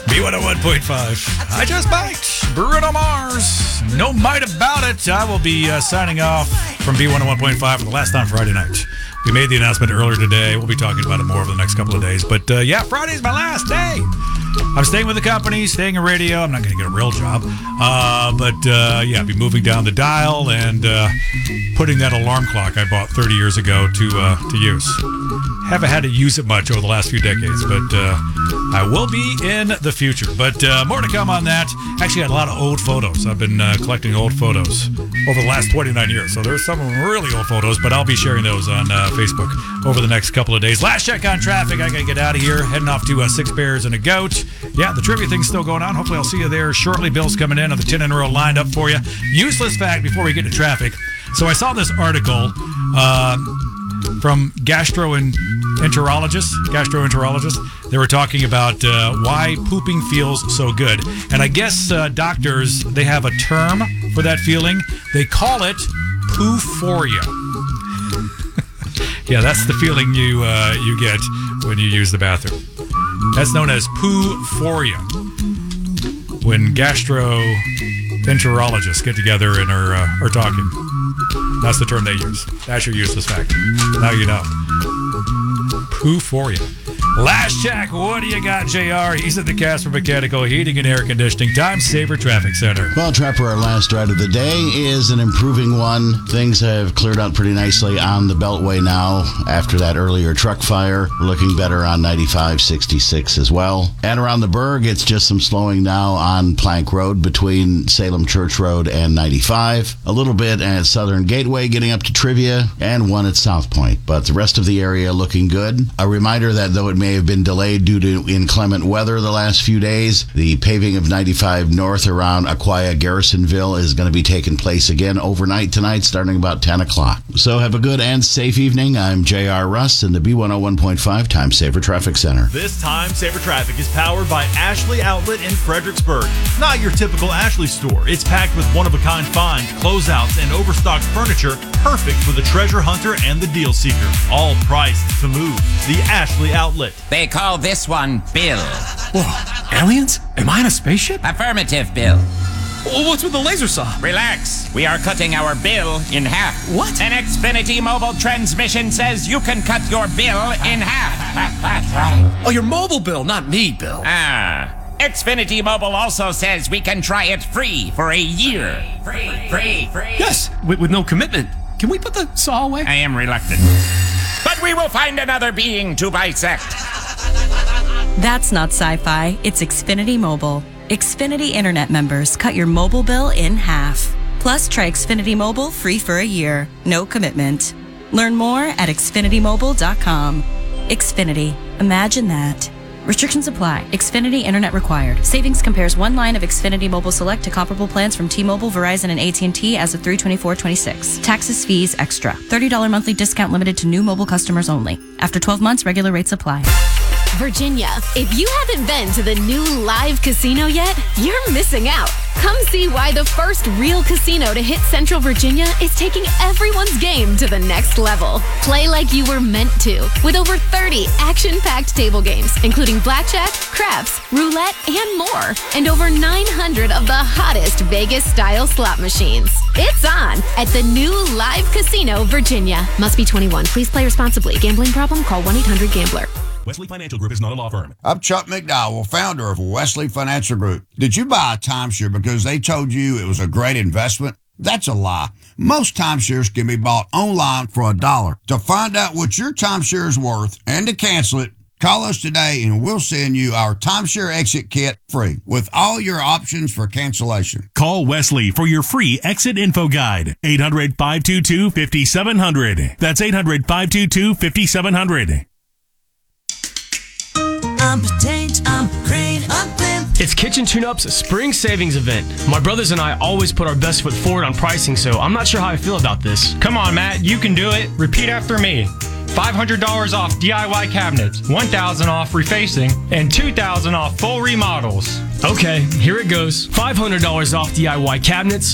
B101.5. I just biked. Bruno Mars. No might about it. I will be signing off from B101.5 for the last time Friday night. We made the announcement earlier today. We'll be talking about it more over the next couple of days. But Friday's my last day. I'm staying with the company, staying in radio. I'm not going to get a real job. I'll be moving down the dial and putting that alarm clock I bought 30 years ago to use. Haven't had to use it much over the last few decades, but I will be in the future. But more to come on that. Actually, I had a lot of old photos. I've been collecting old photos over the last 29 years. So there's some really old photos, but I'll be sharing those on Facebook over the next couple of days. Last check on traffic. I got to get out of here. Heading off to Six Bears and a Goat. Yeah, the trivia thing's still going on. Hopefully I'll see you there shortly. Bill's coming in on the 10 in a row lined up for you. Useless fact before we get to traffic. So I saw this article from gastroenterologists. They were talking about why pooping feels so good. And I guess doctors, they have a term for that feeling. They call it poo-phoria. Yeah, that's the feeling you get when you use the bathroom. That's known as poo-phoria. When gastroenterologists get together and are talking. That's the term they use. That's your useless fact. Now you know. Poo-phoria. Last check. What do you got, JR? He's at the Casper Mechanical Heating and Air Conditioning Time Saver Traffic Center. Well, Trapper, our last ride of the day is an improving one. Things have cleared out pretty nicely on the Beltway now after that earlier truck fire. We're looking better on 95, 66 as well. And around the Berg, it's just some slowing now on Plank Road between Salem Church Road and 95. A little bit at Southern Gateway getting up to Trivia, and one at South Point. But the rest of the area looking good. A reminder that though it may have been delayed due to inclement weather the last few days, the paving of 95 north around Aquia Garrisonville is going to be taking place again overnight tonight starting about 10 o'clock. So have a good and safe evening. I'm J.R. Russ in the B101.5 Time Saver Traffic Center. This Time Saver Traffic is powered by Ashley Outlet in Fredericksburg. Not your typical Ashley store. It's packed with one-of-a-kind finds, closeouts, and overstocked furniture, perfect for the treasure hunter and the deal seeker. All priced to move. The Ashley Outlet. They call this one Bill. Whoa, aliens? Am I in a spaceship? Affirmative, Bill. What's with the laser saw? Relax. We are cutting our bill in half. What? An Xfinity mobile transmission says you can cut your bill in half. Oh, your mobile bill, not me, Bill. Xfinity Mobile also says we can try it free for a year. Free. Yes, with no commitment. Can we put the saw away? I am reluctant. But we will find another being to bisect. That's not sci-fi. It's Xfinity Mobile. Xfinity Internet members cut your mobile bill in half. Plus, try Xfinity Mobile free for a year. No commitment. Learn more at xfinitymobile.com. Xfinity. Imagine that. Restrictions apply. Xfinity Internet required. Savings compares one line of Xfinity Mobile Select to comparable plans from T-Mobile, Verizon, and AT&T as of 3/24/26. Taxes, fees, extra. $30 monthly discount limited to new mobile customers only. After 12 months, regular rates apply. Virginia, if you haven't been to the new live casino yet, you're missing out. Come see why the first real casino to hit Central Virginia is taking everyone's game to the next level. Play like you were meant to, with over 30 action-packed table games, including blackjack, craps, roulette, and more, and over 900 of the hottest Vegas-style slot machines. It's on at the new Live Casino, Virginia. Must be 21. Please play responsibly. Gambling problem? Call 1-800-GAMBLER. Wesley Financial Group is not a law firm. I'm Chuck McDowell, founder of Wesley Financial Group. Did you buy a timeshare because they told you it was a great investment? That's a lie. Most timeshares can be bought online for $1. To find out what your timeshare is worth and to cancel it, call us today and we'll send you our timeshare exit kit free with all your options for cancellation. Call Wesley for your free exit info guide. 800-522-5700. That's 800-522-5700. I'm potato, I'm great, I'm thin. It's Kitchen Tune-Up's spring savings event. My brothers and I always put our best foot forward on pricing, so I'm not sure how I feel about this. Come on, Matt, you can do it. Repeat after me. $500 off DIY cabinets, $1,000 off refacing, and $2,000 off full remodels. Okay, here it goes. $500 off DIY cabinets,